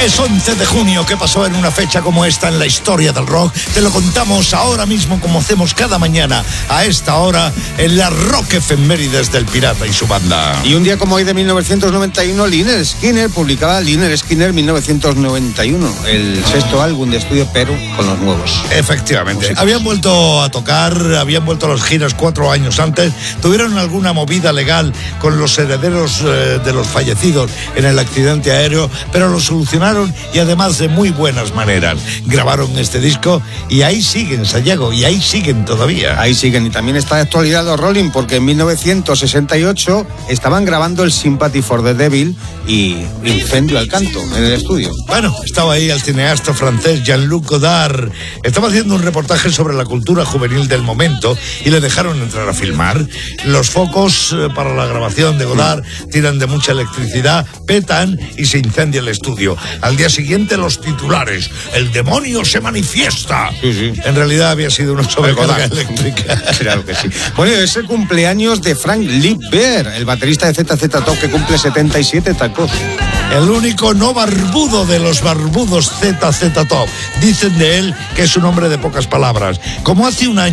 Es 11 de junio. ¿Qué pasó en una fecha como esta en la historia del rock? Te lo contamos ahora mismo, como hacemos cada mañana a esta hora en la Rock Efemérides del Pirata y su banda. Y un día como hoy de 1991, Lynyrd Skynyrd publicaba Lynyrd Skynyrd 1991, el sexto álbum de estudio, pero con los nuevos. Efectivamente. Músicos. Habían vuelto a tocar, habían vuelto a los giras 4 años antes, tuvieron alguna movida legal con los herederos de los fallecidos en el accidente aéreo, pero lo solucionaron y además de muy buenas maneras. Grabaron este disco y ahí siguen, Sayago, y ahí siguen todavía. Ahí siguen, y también está de actualidad los Rolling, porque en 1968 estaban grabando el Sympathy for the Devil y Incendio al canto en el estudio. Bueno, estaba ahí el cineasta francés Jean-Luc Godard, estaba haciendo un reportaje sobre la cultura juvenil del momento y le dejaron entrar a filmar. Los focos para la grabación de Godard tiran de mucha electricidad, petan y se incendia el estudio. Al día siguiente los titulares: el demonio se manifiesta. Sí. En realidad había sido una sobrecarga eléctrica. Claro que sí. Bueno, es el cumpleaños de Frank Lee Bear, el baterista de ZZ Top, que cumple 77 tacos. El único no barbudo de los barbudos ZZ Top. Dicen de él que es un hombre de pocas palabras. Como hace un año